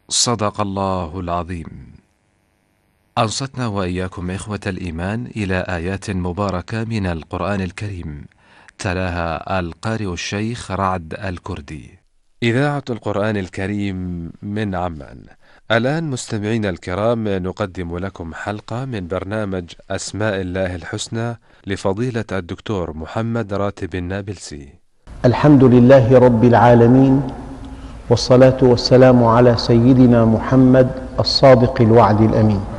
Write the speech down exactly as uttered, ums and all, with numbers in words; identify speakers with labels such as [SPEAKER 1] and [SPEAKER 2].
[SPEAKER 1] صدق الله العظيم. أنصتنا وإياكم إخوة الإيمان إلى آيات مباركة من القرآن الكريم، تلاها القارئ الشيخ رعد الكردي. إذاعة القرآن الكريم من عمان. الآن مستمعينا الكرام، نقدم لكم حلقة من برنامج أسماء الله الحسنى لفضيلة الدكتور محمد راتب النابلسي.
[SPEAKER 2] الحمد لله رب العالمين، والصلاة والسلام على سيدنا محمد الصادق الوعد الأمين.